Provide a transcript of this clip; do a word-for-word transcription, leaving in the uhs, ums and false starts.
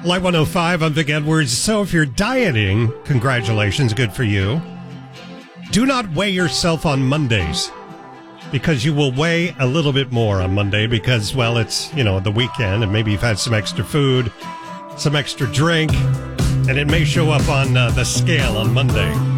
Light one oh five, I'm Vic Edwards. So if you're dieting, congratulations, good for you. Do not weigh yourself on Mondays, because you will weigh a little bit more on Monday because, well, it's, you know, the weekend and maybe you've had some extra food, some extra drink, and it may show up on uh, the scale on Monday.